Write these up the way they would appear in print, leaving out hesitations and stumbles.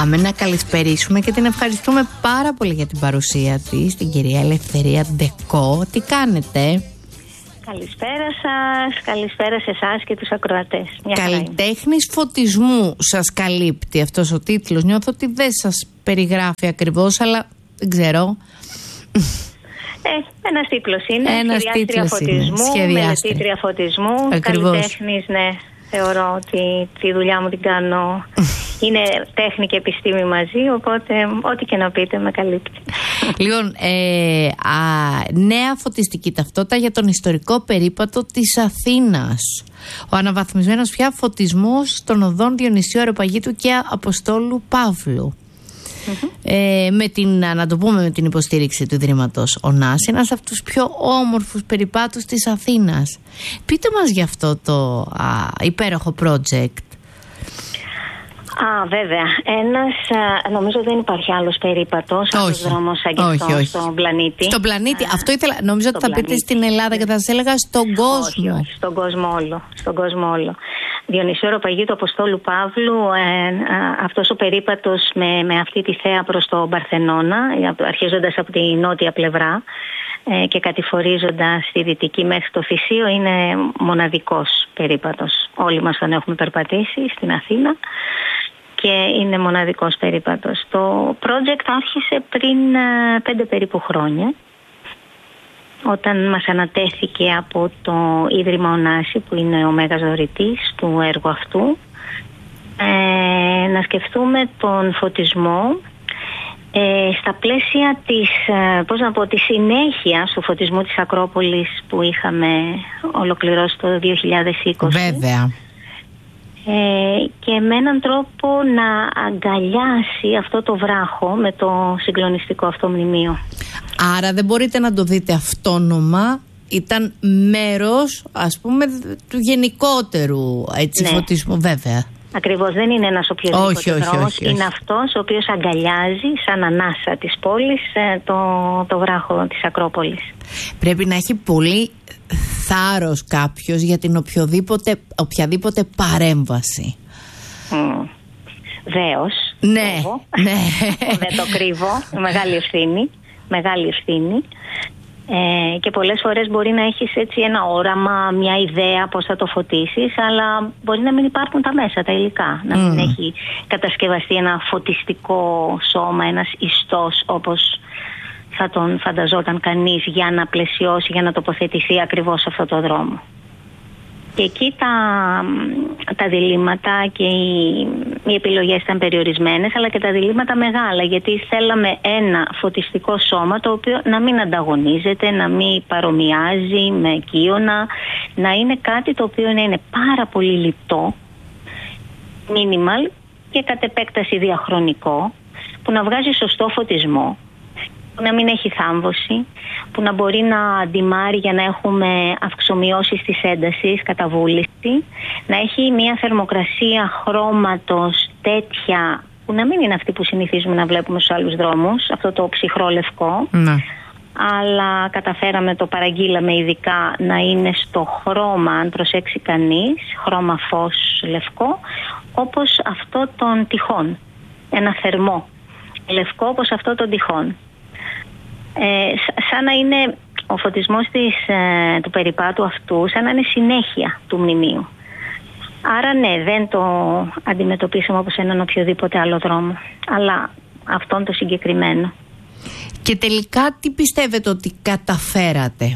Πάμε να καλησπερίσουμε και την ευχαριστούμε πάρα πολύ για την παρουσία της, την κυρία Ελευθερία Ντεκό. Τι κάνετε? Καλησπέρα σας, καλησπέρα σε εσάς και τους ακροατές. Καλλιτέχνης φωτισμού σας καλύπτει αυτός ο τίτλος. Νιώθω ότι δεν σας περιγράφει ακριβώς, αλλά δεν ξέρω. Ένας τίτλος είναι. Ένας τίτλος φωτισμού, είναι. Μελετήτρια φωτισμού. Καλλιτέχνης, ναι. Θεωρώ ότι τη δουλειά μου την κάνω. Είναι τέχνη και επιστήμη μαζί, οπότε ό,τι και να πείτε με καλύπτει. Λοιπόν, νέα φωτιστική ταυτότητα για τον ιστορικό περίπατο της Αθήνας. Ο αναβαθμισμένος πια φωτισμός των οδών Διονυσίου Αεροπαγήτου και Αποστόλου Παύλου. Να το πούμε, με την υποστήριξη του Ιδρύματος Ωνάς, ένας από τους πιο όμορφους περιπάτους της Αθήνας. Πείτε μας γι' αυτό το υπέροχο project. Βέβαια. Νομίζω δεν υπάρχει άλλος περίπατος, άλλος δρόμος σαν και αυτό στον πλανήτη. Στον πλανήτη, αυτό ήθελα. Νομίζω ότι θα πείτε στην Ελλάδα και θα σας έλεγα στον κόσμο. Όχι, στον κόσμο όλο. Διονυσίου Αεροπαγήτου, Αποστόλου Παύλου, αυτός ο περίπατος με αυτή τη θέα προς το Παρθενώνα, αρχίζοντας από τη νότια πλευρά και κατηφορίζοντας στη δυτική μέχρι το Θησίο, είναι μοναδικός περίπατος. Όλοι μας τον έχουμε περπατήσει στην Αθήνα και είναι μοναδικός περίπατος. Το project άρχισε πριν 5 περίπου χρόνια, όταν μας ανατέθηκε από το Ίδρυμα Ωνάση, που είναι ο μέγας δωρητής του έργου αυτού, να σκεφτούμε τον φωτισμό στα πλαίσια της συνέχειας του φωτισμού της Ακρόπολης που είχαμε ολοκληρώσει το 2020. Βέβαια. Και με έναν τρόπο να αγκαλιάσει αυτό το βράχο με το συγκλονιστικό αυτό μνημείο. Άρα δεν μπορείτε να το δείτε αυτόνομα. Ήταν μέρος, ας πούμε, του γενικότερου φωτισμού, βέβαια. Ακριβώς, δεν είναι ένας οποιοδήποτε δρόμος. Είναι αυτός ο οποίος αγκαλιάζει σαν ανάσα της πόλης το βράχο της Ακρόπολης. Πρέπει να έχει πολύ θάρρος κάποιος για την οποιαδήποτε παρέμβαση. Βέως. Ναι. Δεν το κρύβω. Μεγάλη ευθύνη. Και πολλές φορές μπορεί να έχεις έτσι ένα όραμα, μια ιδέα πώς θα το φωτίσεις, αλλά μπορεί να μην υπάρχουν τα μέσα, τα υλικά. Να μην έχει κατασκευαστεί ένα φωτιστικό σώμα, ένας ιστός όπως θα τον φανταζόταν κανείς για να πλαισιώσει, για να τοποθετηθεί ακριβώς σε αυτό το δρόμο. Και εκεί τα διλήμματα και οι επιλογές ήταν περιορισμένες, αλλά και τα διλήμματα μεγάλα, γιατί θέλαμε ένα φωτιστικό σώμα το οποίο να μην ανταγωνίζεται, να μην παρομοιάζει με κύωνα, να είναι κάτι το οποίο να είναι πάρα πολύ λιτό, minimal και κατ' επέκταση διαχρονικό, που να βγάζει σωστό φωτισμό, που να μην έχει θάμβωση, που να μπορεί να αντιμάρει για να έχουμε αυξομοιώσεις της έντασης, καταβούληση, να έχει μια θερμοκρασία χρώματος τέτοια που να μην είναι αυτή που συνηθίζουμε να βλέπουμε στους άλλους δρόμους, αυτό το ψυχρό λευκό, αλλά καταφέραμε, το παραγγείλαμε ειδικά, να είναι στο χρώμα, αν προσέξει κανείς, χρώμα φως λευκό, όπως αυτό των τυχών, ένα θερμό λευκό όπως αυτό των τυχών. Σαν να είναι ο φωτισμός του περιπάτου αυτού, σαν να είναι συνέχεια του μνημείου. Άρα ναι, δεν το αντιμετωπίσαμε όπως έναν οποιοδήποτε άλλο δρόμο, αλλά αυτόν το συγκεκριμένο. Και τελικά τι πιστεύετε ότι καταφέρατε?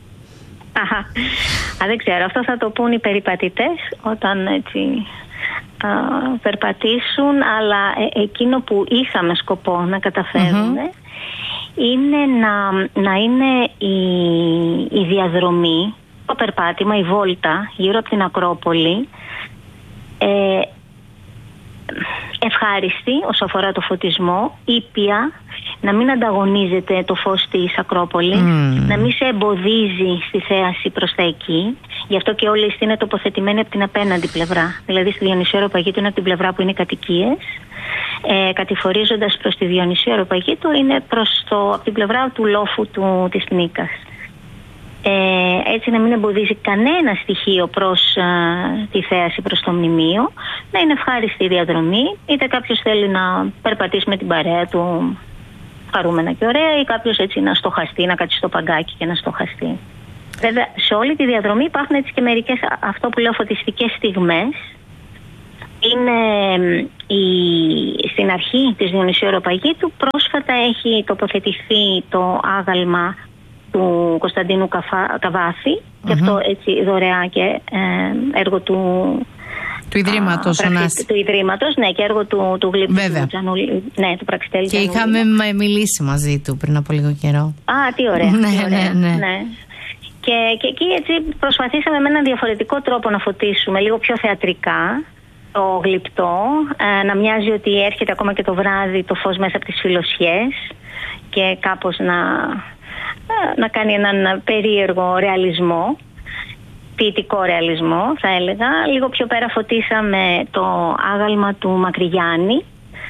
Δεν ξέρω, αυτό θα το πούν οι περιπατητές όταν έτσι περπατήσουν, αλλά εκείνο που είχαμε σκοπό να καταφέρουμε είναι να είναι η διαδρομή, το περπάτημα, η βόλτα γύρω από την Ακρόπολη ευχάριστη όσο αφορά το φωτισμό, ήπια, να μην ανταγωνίζεται το φως της Ακρόπολης, να μην σε εμποδίζει στη θέαση προς τα εκεί. Γι' αυτό και όλη είναι τοποθετημένη από την απέναντι πλευρά. Δηλαδή στη Διονυσίου Αεροπαγήτου είναι από την πλευρά που είναι οι κατοικίες. Κατηφορίζοντας προς τη Διονυσίου Αεροπαγήτου είναι από την πλευρά του λόφου της Νίκας. έτσι να μην εμποδίζει κανένα στοιχείο προς τη θέαση προς το μνημείο, να είναι ευχάριστη η διαδρομή, είτε κάποιος θέλει να περπατήσει με την παρέα του χαρούμενα και ωραία, ή κάποιος έτσι να στοχαστεί, να κάτσει στο παγκάκι και να στοχαστεί. Βέβαια, σε όλη τη διαδρομή υπάρχουν έτσι και μερικές, αυτό που λέω, φωτιστικές στιγμές. Είναι στην αρχή της Διονυσίου Αεροπαγήτου, πρόσφατα έχει τοποθετηθεί το άγαλμα του Κωνσταντίνου Καβάθη, και αυτό έτσι δωρεά και έργο του Ιδρύματος, του Ιδρύματος, ναι, και έργο του Γλύπτου Τζανούλη, ναι, του Πραξιτέλη και Τζανούλη. είχαμε μιλήσει μαζί του πριν από λίγο καιρό. Τι ωραία. Ναι. Και εκεί έτσι προσπαθήσαμε με έναν διαφορετικό τρόπο να φωτίσουμε, λίγο πιο θεατρικά, το γλυπτό, να μοιάζει ότι έρχεται ακόμα και το βράδυ το φως μέσα από τις φιλοσιές και κάπως να κάνει έναν περίεργο ρεαλισμό, ποιητικό ρεαλισμό θα έλεγα. Λίγο πιο πέρα φωτίσαμε το άγαλμα του Μακρυγιάννη.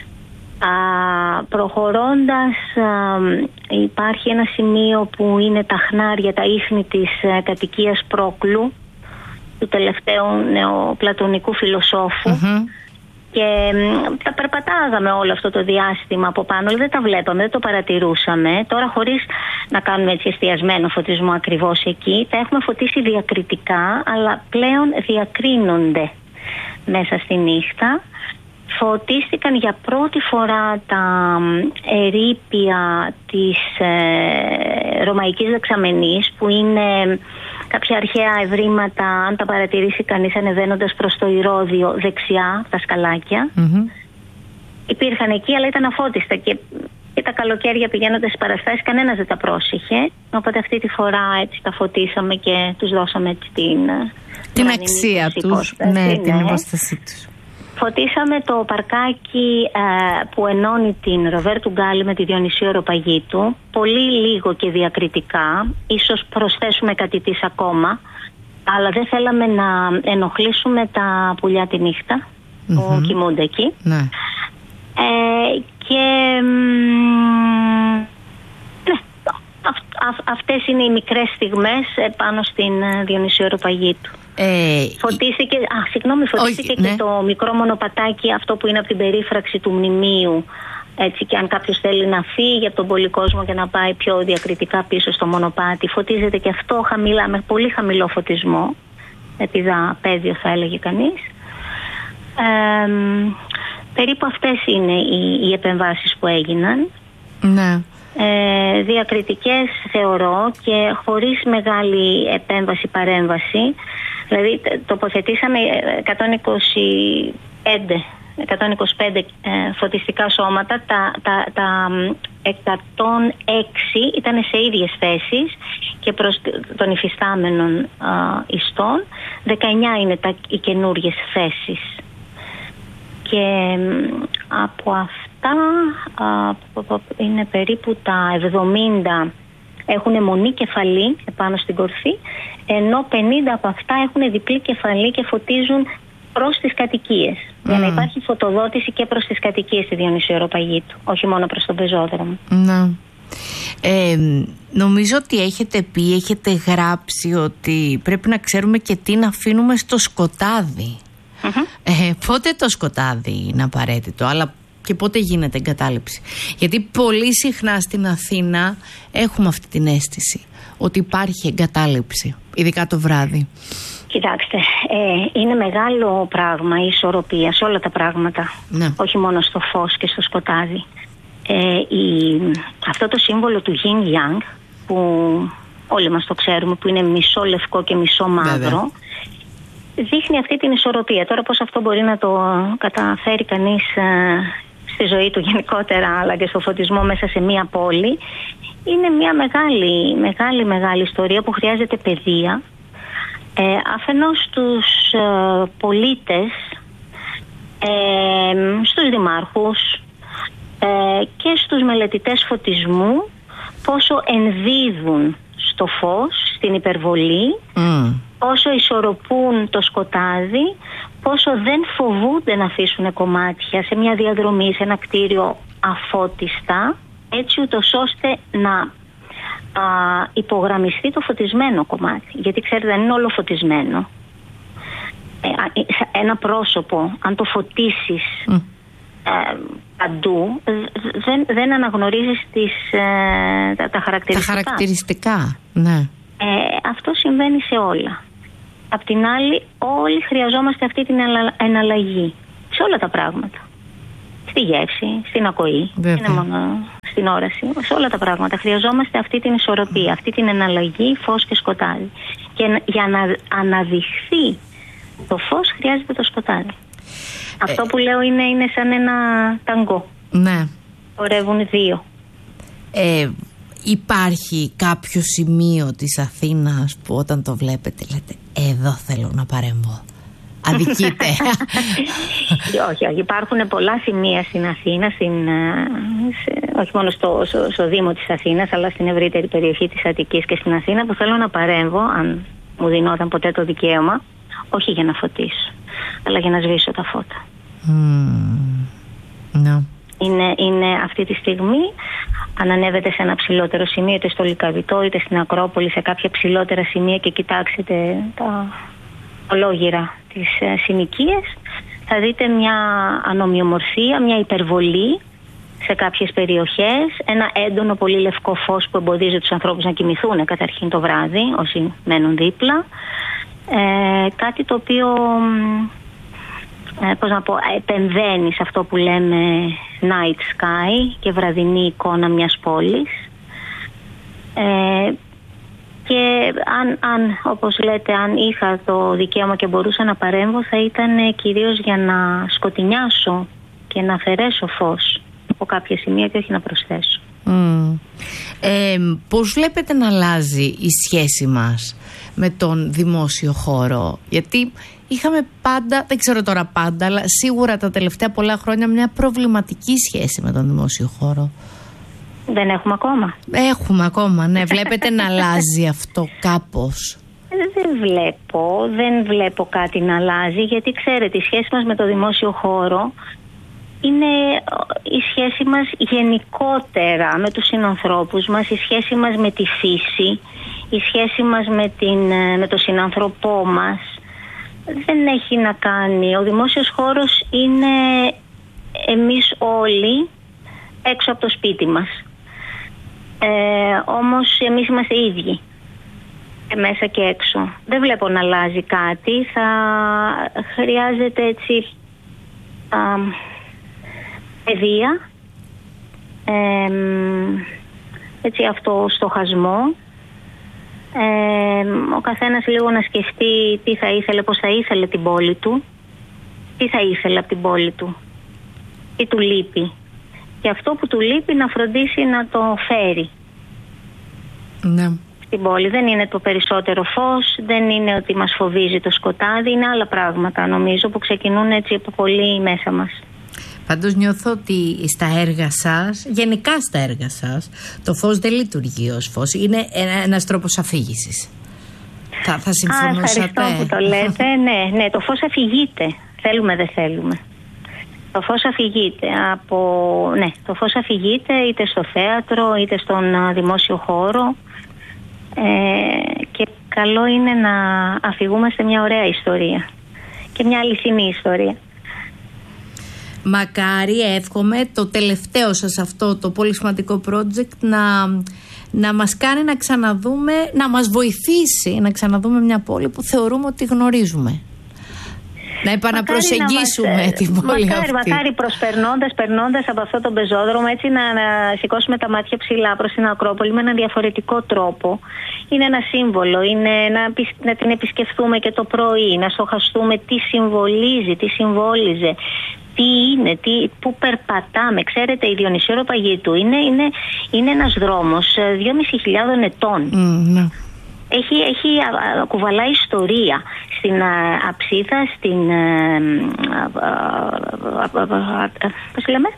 Προχωρώντας, υπάρχει ένα σημείο που είναι τα χνάρια, τα ίχνη της κατοικίας Πρόκλου, του τελευταίου νεοπλατωνικού φιλοσόφου. Και τα περπατάγαμε όλο αυτό το διάστημα από πάνω, αλλά δεν τα βλέπαμε, δεν το παρατηρούσαμε. Τώρα, χωρίς να κάνουμε έτσι εστιασμένο φωτισμό ακριβώς εκεί, τα έχουμε φωτίσει διακριτικά, αλλά πλέον διακρίνονται μέσα στη νύχτα. Φωτίστηκαν για πρώτη φορά τα ερείπια της ρωμαϊκής δεξαμενής, που είναι κάποια αρχαία ευρήματα, αν τα παρατηρήσει κανείς ανεβαίνοντας προς το Ηρώδειο δεξιά, τα σκαλάκια. Υπήρχαν εκεί, αλλά ήταν αφώτιστα και τα καλοκαίρια πηγαίνοντας στις παραστάσεις κανένας δεν τα πρόσεχε. Οπότε αυτή τη φορά έτσι τα φωτίσαμε και τους δώσαμε έτσι την αξία τους, την υπόστασή τους. Φωτίσαμε το παρκάκι που ενώνει την Ροβέρτου Γκάλι με τη Διονυσίου Αεροπαγήτου, πολύ λίγο και διακριτικά, ίσως προσθέσουμε κάτι της ακόμα, αλλά δεν θέλαμε να ενοχλήσουμε τα πουλιά τη νύχτα που κοιμούνται εκεί. Αυτές είναι οι μικρές στιγμές πάνω στην Διονυσίου Αεροπαγήτου. Φωτίστηκε και το μικρό μονοπατάκι, αυτό που είναι από την περίφραξη του μνημείου. Έτσι, και αν κάποιος θέλει να φύγει από τον πολυκόσμο και να πάει πιο διακριτικά πίσω στο μονοπάτι, φωτίζεται και αυτό χαμηλά, με πολύ χαμηλό φωτισμό, επιδαπέδιο θα έλεγε κανείς. Περίπου αυτές είναι οι επεμβάσεις που έγιναν. Ναι. Διακριτικές θεωρώ και χωρίς μεγάλη επέμβαση-παρέμβαση. Δηλαδή τοποθετήσαμε 125 φωτιστικά σώματα, τα 106 ήταν σε ίδιες θέσεις και προς των υφιστάμενων ιστών, 19 είναι οι καινούριες θέσεις. Και από αυτά είναι περίπου τα 70 έχουν μονή κεφαλή επάνω στην κορφή, ενώ 50 από αυτά έχουν διπλή κεφαλή και φωτίζουν προς τις κατοικίες. Για να υπάρχει φωτοδότηση και προς τις κατοικίες στη Διονυσίου Αεροπαγήτου, όχι μόνο προς τον πεζόδρομο. Νομίζω ότι έχετε γράψει ότι πρέπει να ξέρουμε και τι να αφήνουμε στο σκοτάδι. Πότε το σκοτάδι είναι απαραίτητο, αλλά και πότε γίνεται εγκατάλειψη? Γιατί πολύ συχνά στην Αθήνα έχουμε αυτή την αίσθηση ότι υπάρχει εγκατάλειψη, ειδικά το βράδυ. Κοιτάξτε, είναι μεγάλο πράγμα η ισορροπία σε όλα τα πράγματα, όχι μόνο στο φως και στο σκοτάδι. Αυτό το σύμβολο του Yin Yang, που όλοι μας το ξέρουμε, που είναι μισό λευκό και μισό μαύρο, δείχνει αυτή την ισορροπία. Τώρα πώς αυτό μπορεί να το καταφέρει κανείς στη ζωή του γενικότερα, αλλά και στο φωτισμό μέσα σε μία πόλη, είναι μια μεγάλη ιστορία που χρειάζεται παιδεία. Αφενός στους πολίτες, στους δημάρχους και στους μελετητές φωτισμού, πόσο ενδίδουν στο φως, στην υπερβολή, πόσο ισορροπούν το σκοτάδι, πόσο δεν φοβούνται να αφήσουν κομμάτια σε μια διαδρομή, σε ένα κτίριο αφώτιστα, έτσι ούτως ώστε να υπογραμμιστεί το φωτισμένο κομμάτι. Γιατί ξέρετε, δεν είναι όλο φωτισμένο. Ένα πρόσωπο, αν το φωτίσεις παντού, δεν αναγνωρίζεις τα χαρακτηριστικά. Τα χαρακτηριστικά, ναι. Αυτό συμβαίνει σε όλα. Απ' την άλλη, όλοι χρειαζόμαστε αυτή την εναλλαγή σε όλα τα πράγματα. Στη γεύση, στην ακοή, δεν είναι μόνο στην όραση. Σε όλα τα πράγματα χρειαζόμαστε αυτή την ισορροπία, αυτή την εναλλαγή φως και σκοτάδι. Και για να αναδειχθεί το φως χρειάζεται το σκοτάδι. Αυτό που λέω είναι σαν ένα ταγκό. Ναι. Χορεύουν δύο. Υπάρχει κάποιο σημείο της Αθήνας που όταν το βλέπετε λέτε εδώ θέλω να παρέμβω? Αδικείτε? Όχι. Υπάρχουν πολλά σημεία στην Αθήνα, όχι μόνο στο Δήμο της Αθήνας, αλλά στην ευρύτερη περιοχή της Αττικής και στην Αθήνα, που θέλω να παρέμβω, αν μου δινόταν ποτέ το δικαίωμα, όχι για να φωτίσω, αλλά για να σβήσω τα φώτα. No. Είναι αυτή τη στιγμή, αν ανέβετε σε ένα ψηλότερο σημείο, είτε στο Λυκαβητό είτε στην Ακρόπολη, σε κάποια ψηλότερα σημεία και κοιτάξετε τα ολόγυρα της συνοικίας, θα δείτε μια ανομοιομορφία, μια υπερβολή σε κάποιες περιοχές, ένα έντονο πολύ λευκό φως που εμποδίζει τους ανθρώπους να κοιμηθούν καταρχήν το βράδυ όσοι μένουν δίπλα, κάτι το οποίο επεμβαίνει σε αυτό που λέμε night sky και βραδινή εικόνα μιας πόλης, και αν όπως λέτε, αν είχα το δικαίωμα και μπορούσα να παρέμβω, θα ήταν κυρίως για να σκοτεινιάσω και να αφαιρέσω φως από κάποια σημεία και όχι να προσθέσω. Πώς βλέπετε να αλλάζει η σχέση μας με τον δημόσιο χώρο? Γιατί είχαμε πάντα, δεν ξέρω τώρα πάντα, αλλά σίγουρα τα τελευταία πολλά χρόνια μια προβληματική σχέση με τον δημόσιο χώρο. Δεν έχουμε ακόμα? Έχουμε ακόμα, ναι. Βλέπετε να αλλάζει αυτό κάπως? Δεν βλέπω κάτι να αλλάζει, γιατί ξέρετε, η σχέση μας με το δημόσιο χώρο είναι η σχέση μας γενικότερα με τους συνανθρώπους μας, η σχέση μας με τη φύση, η σχέση μας με το συνανθρωπό μας. Δεν έχει να κάνει. Ο δημόσιος χώρος είναι εμείς όλοι έξω από το σπίτι μας. Όμως εμείς είμαστε ίδιοι, μέσα και έξω. Δεν βλέπω να αλλάζει κάτι. Θα χρειάζεται έτσι παιδεία, έτσι αυτοστοχασμό, ο καθένας λίγο να σκεφτεί τι θα ήθελε, πώς θα ήθελε την πόλη του, τι θα ήθελε από την πόλη του, τι του λείπει, και αυτό που του λείπει να φροντίσει να το φέρει. Ναι. Στην πόλη δεν είναι το περισσότερο φως, δεν είναι ότι μας φοβίζει το σκοτάδι, είναι άλλα πράγματα νομίζω που ξεκινούν έτσι από πολύ μέσα μας. Πάντως νιώθω ότι στα έργα σας, γενικά στα έργα σας, το φως δεν λειτουργεί ως φως. Είναι ένας τρόπος αφήγησης. Θα συμφωνούσατε? Ευχαριστώ που το λέτε. Ναι, το φως αφηγείται. Θέλουμε, δεν θέλουμε. Το φως αφηγείται το φως αφηγείται είτε στο θέατρο είτε στον δημόσιο χώρο, και καλό είναι να αφηγούμαστε μια ωραία ιστορία και μια αληθινή ιστορία. Μακάρι, εύχομαι, το τελευταίο σας αυτό το πολύ σημαντικό project να μας κάνει να ξαναδούμε, να μας βοηθήσει να ξαναδούμε μια πόλη που θεωρούμε ότι γνωρίζουμε. Να επαναπροσεγγίσουμε την πόλη αυτή. Μακάρι περνώντας από αυτό το πεζόδρομο, έτσι να σηκώσουμε τα μάτια ψηλά προς την Ακρόπολη με έναν διαφορετικό τρόπο. Είναι ένα σύμβολο, είναι να την επισκεφθούμε και το πρωί, να στοχαστούμε τι συμβολίζει, τι συμβόλιζε, τι είναι, πού περπατάμε. Ξέρετε, η Διονυσίου Αεροπαγήτου είναι ένας δρόμος 2.500 ετών. Ναι. Κουβαλάει ιστορία. Στην Αψίδα, πώς λέμε?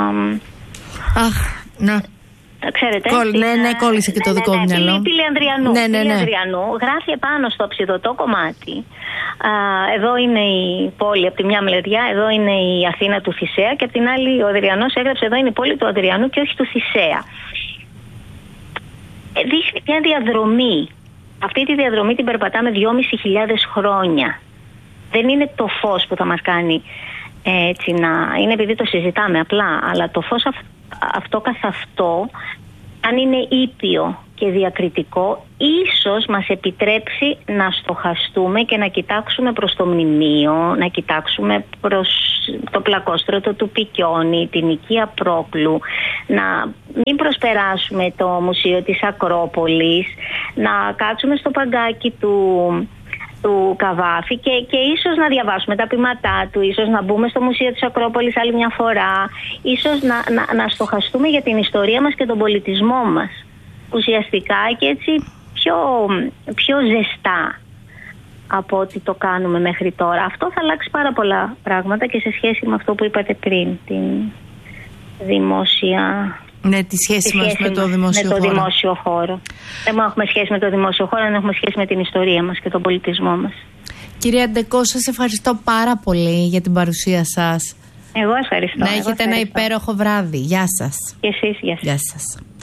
Ναι. Ξέρετε, κόλλησε και το δικό μου μυαλό. Πηλιανδριανού. Γράφει επάνω στο ψιδωτό κομμάτι. Εδώ είναι η πόλη από τη μια μεριά, εδώ είναι η Αθήνα του Θησέα, και από την άλλη ο Αδριανός έγραψε εδώ είναι η πόλη του Αδριανού και όχι του Θησέα. δείχνει μια διαδρομή. Αυτή τη διαδρομή την περπατάμε 2.500 χρόνια. Δεν είναι το φως που θα μας κάνει έτσι είναι επειδή το συζητάμε απλά, αλλά το φως αυτό καθ' αυτό, αν είναι ήπιο και διακριτικό, ίσως μας επιτρέψει να στοχαστούμε και να κοιτάξουμε προς το μνημείο, να κοιτάξουμε προς το πλακόστρωτο του Πικιόνι, την οικία Πρόκλου, να μην προσπεράσουμε το Μουσείο της Ακρόπολης, να κάτσουμε στο παγκάκι του Καβάφη και ίσως να διαβάσουμε τα ποιηματά του, ίσως να μπούμε στο Μουσείο της Ακρόπολης άλλη μια φορά, ίσως να στοχαστούμε για την ιστορία μας και τον πολιτισμό μας ουσιαστικά και έτσι πιο ζεστά από ό,τι το κάνουμε μέχρι τώρα. Αυτό θα αλλάξει πάρα πολλά πράγματα και σε σχέση με αυτό που είπατε πριν, την δημόσια... Ναι, τη σχέση μας με το δημόσιο χώρο. Δεν έχουμε σχέση με το δημόσιο χώρο, δεν έχουμε σχέση με την ιστορία μας και τον πολιτισμό μας. Κυρία Ντεκό, σας ευχαριστώ πάρα πολύ για την παρουσία σας. Εγώ ευχαριστώ. Να έχετε ένα υπέροχο βράδυ. Γεια σας. Και εσείς, γεια σας. Γεια σας.